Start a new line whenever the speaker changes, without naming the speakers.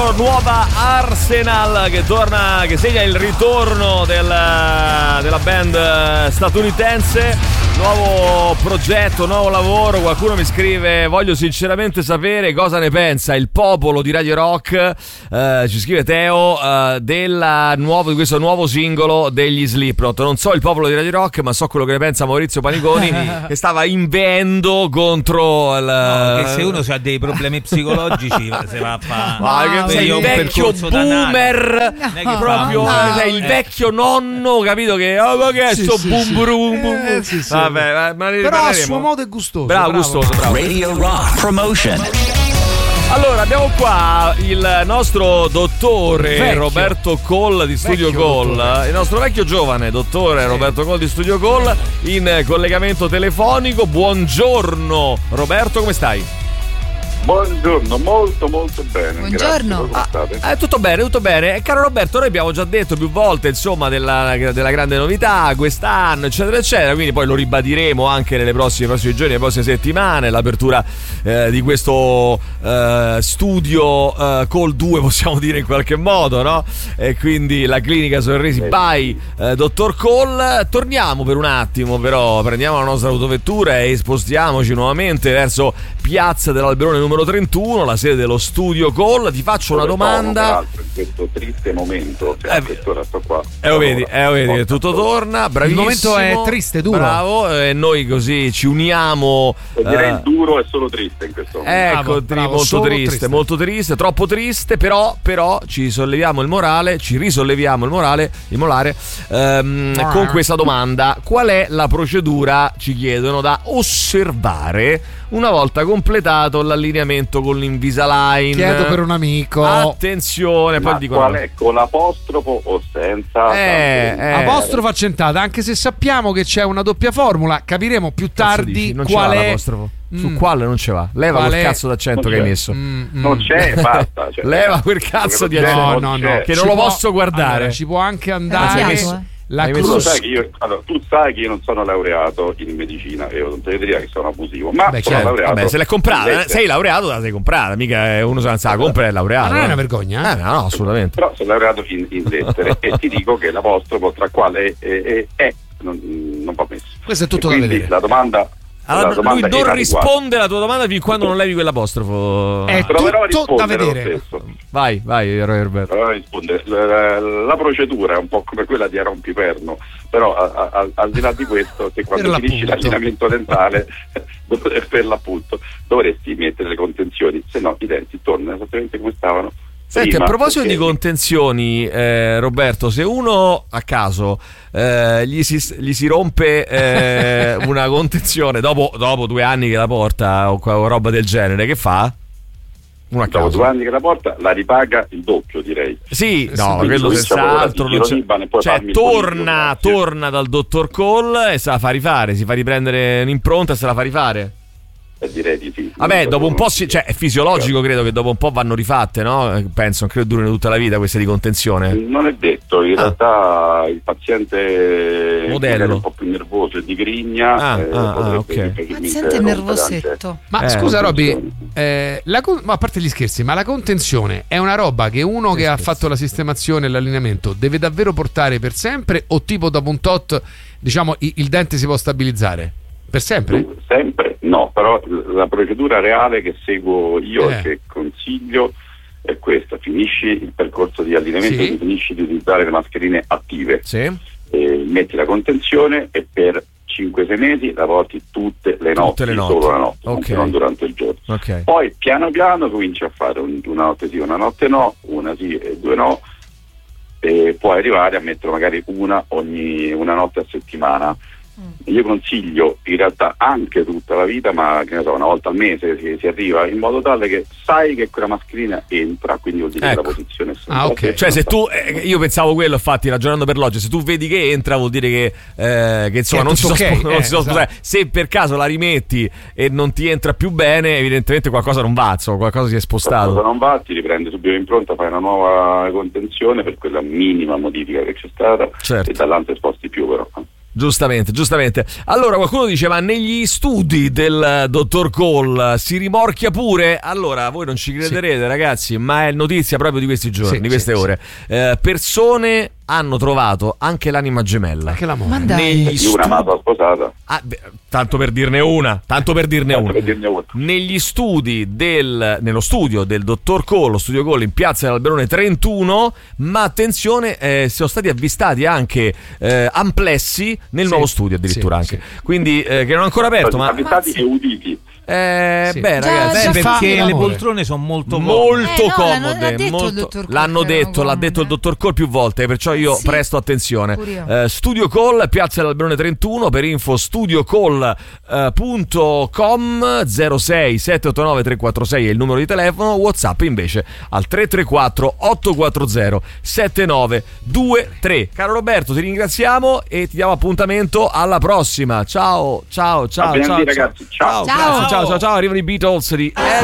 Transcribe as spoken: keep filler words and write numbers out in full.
loro nuova Arsenal che torna, che segna il ritorno del, della band statunitense. Nuovo progetto, nuovo lavoro. Qualcuno mi scrive: voglio sinceramente sapere cosa ne pensa il popolo di Radio Rock, eh, ci scrive Teo, eh, della nuovo, di questo nuovo singolo degli Slipknot. Non so il popolo di Radio Rock, ma so quello che ne pensa Maurizio Paniconi, che stava inveendo contro il...
No, che se uno ha dei problemi psicologici se va a fare,
ah, sei il vecchio boomer, no, proprio no, sei il vecchio nonno, capito, che oh, ma che è sì, sto sì, boom sì. boom boom eh, sì, sì. Vabbè, ma, ma
però a suo modo è gustoso.
Bravo, bravo. gustoso, bravo.
Radio Rock Promotion.
Allora, abbiamo qua il nostro dottore vecchio. Roberto Coll di Studio Coll, il nostro vecchio giovane dottore sì. Roberto Coll di Studio Coll in collegamento telefonico. Buongiorno Roberto, come stai?
Buongiorno, molto molto bene.
Buongiorno.
Grazie,
ah, eh, tutto bene, tutto bene. E caro Roberto, noi abbiamo già detto più volte, insomma, della, della grande novità quest'anno, eccetera, eccetera. Quindi poi lo ribadiremo anche nelle prossime, prossimi giorni, nelle prossime settimane. L'apertura eh, di questo eh, studio eh, Call due, possiamo dire in qualche modo, no? E quindi la clinica Sorrisi by eh, Dottor Call. Torniamo per un attimo, però, prendiamo la nostra autovettura e spostiamoci nuovamente verso Piazza dell'Alberone numero trentuno, la sede dello Studio Call. Ti faccio una domanda.
In questo triste momento, cioè eh, quest'ora sto qua.
Eh, lo vedi, eh, lo vedi, tutto torna. Bravissimo.
Il momento è triste, duro.
Bravo, e noi così ci uniamo.
E direi uh, duro è solo triste in questo momento.
Ecco, bravo, bravo, molto triste, triste, molto triste, troppo triste, però, però ci solleviamo il morale, ci risolleviamo il morale, il molare, um, ah. con questa domanda: qual è la procedura, ci chiedono, da osservare una volta completato l'allineamento con l'Invisalign?
Chiedo per un amico.
Attenzione, poi
ma
dicono
qual è, con l'apostrofo o senza?
Eh, eh,
apostrofo accentata, anche se sappiamo che c'è una doppia formula, capiremo più tardi
non
qual è.
L'apostrofo. Su mm. quale non ce va? Leva
qual
quel
è?
cazzo d'accento
non
che
c'è.
hai messo.
Mm, mm.
Non c'è, basta. Cioè,
leva quel cazzo di accento.
No, no, no.
Che
ci
non lo
può,
posso guardare.
Allora, ci può anche andare.
Messo,
la
Hai
cruz...
sai che io, allora, tu sai che io non sono laureato in medicina e odontoiatria, che sono abusivo, ma
Beh,
sono
certo.
laureato.
Vabbè, se l'è comprata,
eh,
sei laureato, te la sei comprata, mica uno se la compra è laureato.
Ma non è una
eh.
vergogna?
Eh, no, assolutamente.
Però sono laureato in, in lettere e ti dico che l'apostrofo tra quale è, è, è non, non va messo.
Questo è tutto
e
da
quindi
vedere.
la domanda.
Allora,
la domanda
lui non
era
risponde alla tua domanda fin quando non levi quell'apostrofo.
È
proverò a
tutto da
rispondere lo
vedere.
stesso.
Vai, vai, Roberto.
Proverò a rispondere. La, la procedura è un po' come quella di Aaron Piperno, però a, a, al di là di questo, che quando
Per
finisci
l'appunto.
l'allineamento dentale per l'appunto dovresti mettere le contenzioni, se no i denti tornano esattamente come stavano.
Senti,
prima,
a proposito
perché...
di contenzioni, eh, Roberto, se uno a caso eh, gli, si, gli si rompe eh, una contenzione dopo, dopo due anni che la porta o, o roba del genere, che fa? Uno a
dopo
caso.
due anni che la porta la ripaga il doppio, direi.
Sì,
Eh,
no,
sì,
quello
quindi
senz'altro non c'è.
Iban e poi
Cioè,
farmi il
torna,
bonifico,
torna dal dottor Call e se la fa rifare, si fa riprendere un'impronta e se la fa rifare.
Eh, direi di sì.
Vabbè, dopo un po' si, cioè è fisiologico, credo che dopo un po' vanno rifatte, no? Penso, non credo durino tutta la vita queste di contenzione.
Non è detto, in
Ah.
realtà il paziente
Modello.
è un po' più nervoso e di grigna.
Ah,
eh,
ah,
potrebbe
ok.
facilmente
Paziente
rompere
nervosetto.
anche-
Ma
Eh,
scusa
contenzione.
Robby, eh, la con- ma a parte gli scherzi, ma la contenzione è una roba che uno che ha fatto la sistemazione e l'allineamento deve davvero portare per sempre, o tipo dopo un tot, diciamo, i- il dente si può stabilizzare? Per sempre?
Sempre no, però la procedura reale che seguo io
Eh.
e che consiglio è questa: finisci il percorso di allineamento,
Sì.
finisci di utilizzare le mascherine attive,
Sì.
eh, metti la contenzione e per cinque sei mesi la porti tutte le notti,
Tutte le notti.
solo la notte,
Ok.
non durante il giorno.
Ok.
Poi piano piano cominci a fare un- una notte sì, una notte no, una sì e due no, e puoi arrivare a mettere magari una ogni una notte a settimana. Io consiglio in realtà anche tutta la vita, ma che ne so, una volta al mese si, si arriva, in modo tale che sai che quella mascherina entra, quindi vuol dire
Ecco.
che la posizione è
Ah, ok.
Cioè, se tu, eh, io pensavo quello, infatti, ragionando per logica, se tu vedi che entra, vuol dire che, eh, che insomma,
Che è
non si sono
tutto ok,
spo- non
eh,
si sono
esatto.
sposati. Se per caso la rimetti e non ti entra più bene, evidentemente qualcosa non va, insomma, qualcosa si è
qualcosa
spostato.
non va, ti riprende subito l'impronta, fai una nuova contenzione per quella minima modifica che c'è stata,
Certo.
e dall'altro sposti più però.
Giustamente, giustamente. Allora qualcuno dice: ma negli studi del dottor Cole si rimorchia pure? Allora voi non ci crederete, sì, ragazzi, ma è notizia proprio di questi giorni,
sì,
di queste
sì,
ore.
Sì.
Eh, persone hanno trovato anche l'anima gemella.
Anche l'amore.
Negli
Io
studi...
una amata sposata.
Ah, beh, tanto per dirne una, tanto per dirne
Tanto
una.
per dirne una.
Negli studi del nello studio del dottor Cole, lo studio Cole in piazza dell'Alberone trentuno, ma attenzione, eh, sono stati avvistati anche eh, amplessi nel
Sì,
nuovo studio addirittura,
sì,
anche. Quindi eh, che non è ancora aperto, ma
Avvistati e uditi.
eh,
Sì.
beh,
Già-
ragazzi,
già
Beh,
fa-
perché le
l'amore.
poltrone sono molto comode.
molto
Eh, no, l'hanno-
comode,
l'ha detto il
molto-
dottor Cole
l'hanno
che erano
detto, l'ha detto il
comode.
dottor Cole più volte, perciò io
Sì.
presto attenzione.
Pure io.
Eh, Studio Cole, piazza dell'Alberone trentuno, per info studiocall punto com. zero sei sette otto nove tre quattro sei è il numero di telefono. WhatsApp invece al tre tre quattro otto quattro zero sette nove due tre. Caro Roberto, ti ringraziamo e ti diamo appuntamento alla prossima. Ciao, ciao, ciao,
A venerdì,
ciao,
ragazzi. Ciao.
ciao,
Ciao.
ciao, ciao, ciao, arrivano i Beatles di